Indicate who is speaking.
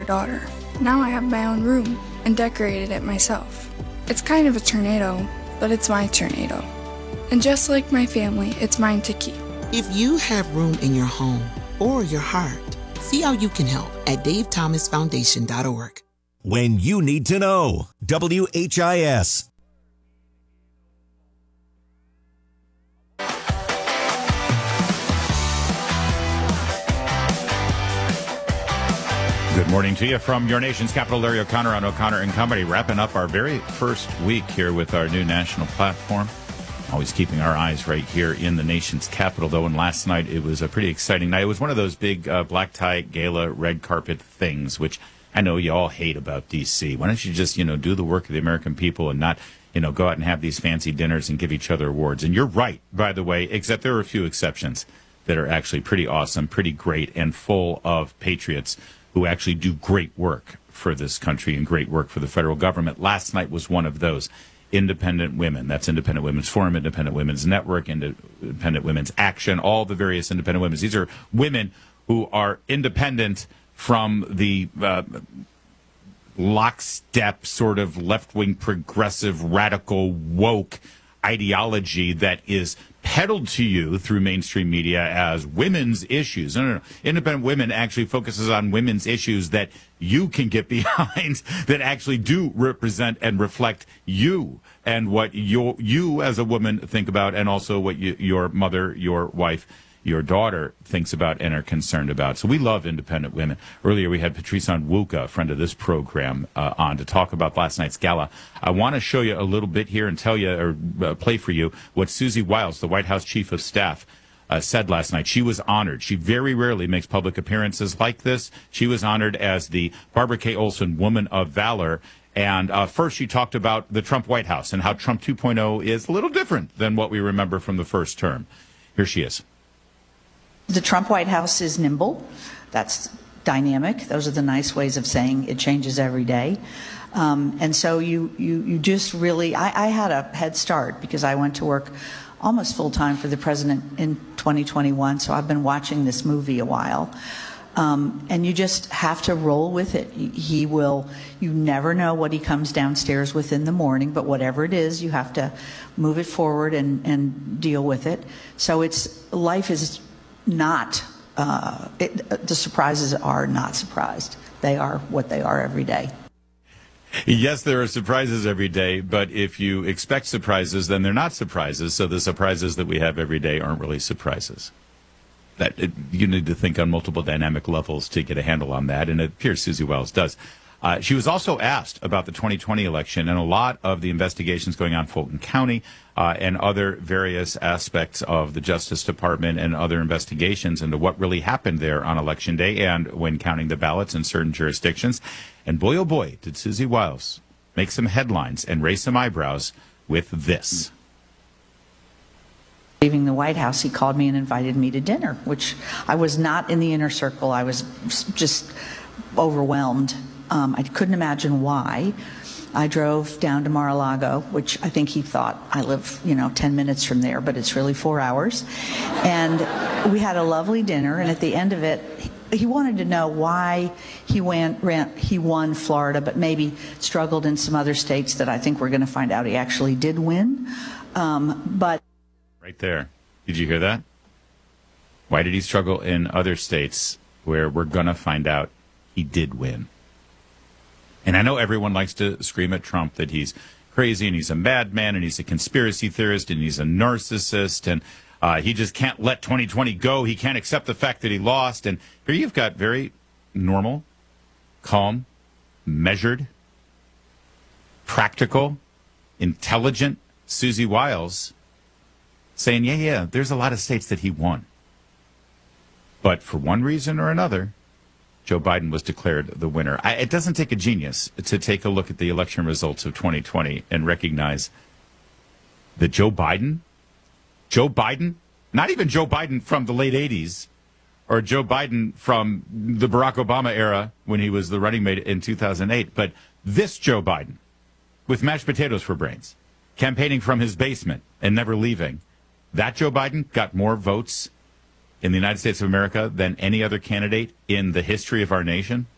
Speaker 1: daughter. Now I have my own room and decorated it myself. It's kind of a tornado, but it's my tornado. And just like my family, it's mine to keep.
Speaker 2: If you have room in your home or your heart, see how you can help at davethomasfoundation.org.
Speaker 3: When you need to know. WHIS.
Speaker 4: Good morning to you from your nation's capital, Larry O'Connor on O'Connor and Company, wrapping up our very first week here with our new national platform. Always keeping our eyes right here in the nation's capital, though. And last night, it was a pretty exciting night. It was one of those big black tie gala, red carpet things, which I know you all hate about D.C. Why don't you just, do the work of the American people and not, go out and have these fancy dinners and give each other awards? And you're right, by the way, except there are a few exceptions that are actually pretty awesome, pretty great, and full of patriots who actually do great work for this country and great work for the federal government. Last night was one of those. Independent Women. That's Independent Women's Forum, Independent Women's Network, Independent Women's Action, all the various independent women. These are women who are independent from the lockstep sort of left-wing progressive radical woke ideology that is peddled to you through mainstream media as women's issues. No. Independent Women actually focuses on women's issues that you can get behind, that actually do represent and reflect you and what you as a woman think about, and also what your mother, your wife, your daughter thinks about and are concerned about. So we love Independent Women. Earlier we had Patrice Onwuka, a friend of this program, on to talk about last night's gala. I want to show you a little bit here and tell you, or play for you, what Susie Wiles, the White House Chief of Staff, said last night. She was honored. She very rarely makes public appearances like this. She was honored as the Barbara K. Olson Woman of Valor. And first she talked about the Trump White House and how Trump 2.0 is a little different than what we remember from the first term. Here she is.
Speaker 5: The Trump White House is nimble. That's dynamic. Those are the nice ways of saying it changes every day. And so you just really, I had a head start because I went to work almost full time for the president in 2021. So I've been watching this movie a while. And you just have to roll with it. You never know what he comes downstairs with in the morning, but whatever it is, you have to move it forward and deal with it. So life is not, the surprises are not surprised. They are what they are every day.
Speaker 4: Yes, there are surprises every day, but if you expect surprises, then they're not surprises. So the surprises that we have every day aren't really surprises. You need to think on multiple dynamic levels to get a handle on that, and it appears Susie Wiles does. She was also asked about the 2020 election and a lot of the investigations going on in Fulton County and other various aspects of the Justice Department and other investigations into what really happened there on Election Day and when counting the ballots in certain jurisdictions. And boy, oh boy, did Susie Wiles make some headlines and raise some eyebrows with this.
Speaker 5: Leaving the White House, he called me and invited me to dinner, which I was not in the inner circle. I was just overwhelmed. I couldn't imagine why. I drove down to Mar-a-Lago, which I think he thought I live, 10 minutes from there, but it's really 4 hours. And we had a lovely dinner, and at the end of it, he wanted to know why he won Florida, but maybe struggled in some other states that I think we're going to find out he actually did win. But
Speaker 4: right there. Did you hear that? Why did he struggle in other states where we're going to find out he did win? And I know everyone likes to scream at Trump that he's crazy and he's a madman and he's a conspiracy theorist and he's a narcissist and he just can't let 2020 go. He can't accept the fact that he lost. And here you've got very normal, calm, measured, practical, intelligent Susie Wiles saying, yeah, there's a lot of states that he won. But for one reason or another, Joe Biden was declared the winner. It doesn't take a genius to take a look at the election results of 2020 and recognize that Joe Biden, not even Joe Biden from the late 80s or Joe Biden from the Barack Obama era when he was the running mate in 2008, but this Joe Biden with mashed potatoes for brains, campaigning from his basement and never leaving, that Joe Biden got more votes in the United States of America than any other candidate in the history of our nation.